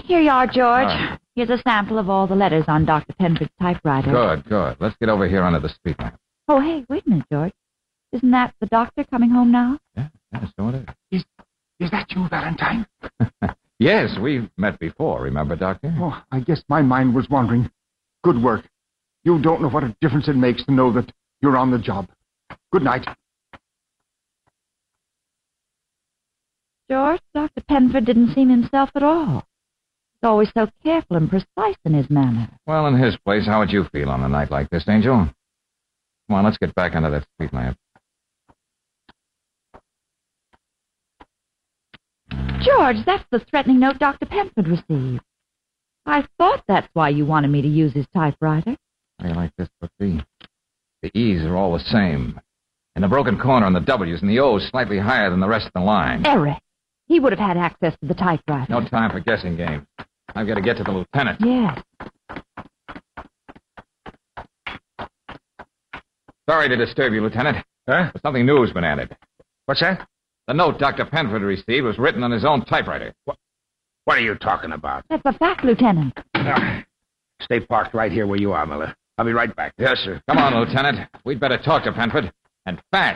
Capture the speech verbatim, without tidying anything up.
Here you are, George. Right. Here's a sample of all the letters on Doctor Penford's typewriter. Good, good. Let's get over here under the street lamp. Oh, hey, wait a minute, George. Isn't that the doctor coming home now? Yeah, yeah, so it is. Is, is that you, Valentine? Yes, we've met before, remember, Doctor? Oh, I guess my mind was wandering. Good work. You don't know what a difference it makes to know that you're on the job. Good night. George, Doctor Penford didn't seem himself at all. He's always so careful and precise in his manner. Well, in his place, how would you feel on a night like this, Angel? Come on, let's get back under that street lamp. George, that's the threatening note Doctor Penford received. I thought that's why you wanted me to use his typewriter. How do you like this, Brooksy? The E's are all the same. And the broken corner on the W's and the O's slightly higher than the rest of the line. Eric, he would have had access to the typewriter. No time for guessing games. I've got to get to the lieutenant. Yes. Sorry to disturb you, Lieutenant. Huh? But something new's been added. What's that? The note Doctor Penford received was written on his own typewriter. What, what are you talking about? That's a fact, Lieutenant. Ah, stay parked right here where you are, Miller. I'll be right back. Yes, sir. Come on, Lieutenant. We'd better talk to Penford. And fast.